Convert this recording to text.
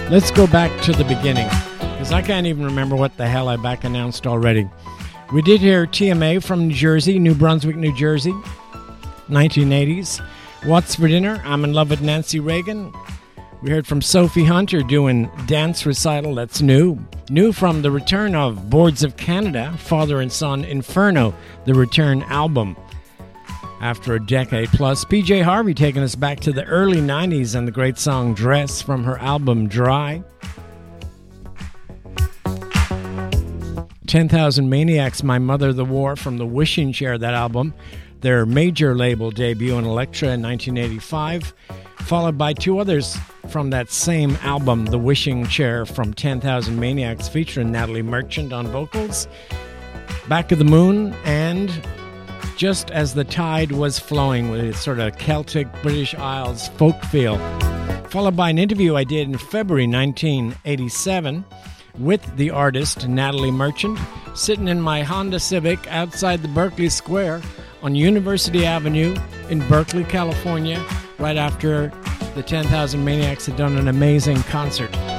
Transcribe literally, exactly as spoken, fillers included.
Let's go back to the beginning, because I can't even remember what the hell I back announced already. We did hear T M A from New Jersey, New Brunswick, New Jersey, nineteen eighties. What's for Dinner? I'm in Love with Nancy Reagan. We heard from Sophie Hunter doing Dance Recital. That's new. New from the return of Boards of Canada, Father and Son Inferno, the return album. After a decade plus, P J Harvey taking us back to the early nineties and the great song Dress from her album Dry. ten thousand Maniacs, My Mother the War from the Wishing Chair, that album. Their major label debut in Elektra in nineteen eighty-five, followed by two others from that same album, The Wishing Chair from ten thousand Maniacs, featuring Natalie Merchant on vocals, Back of the Moon, and Just As the Tide Was Flowing, with its sort of Celtic British Isles folk feel. Followed by an interview I did in February nineteen eighty-seven with the artist Natalie Merchant, sitting in my Honda Civic outside the Berkeley Square on University Avenue in Berkeley, California, right after the ten thousand Maniacs had done an amazing concert.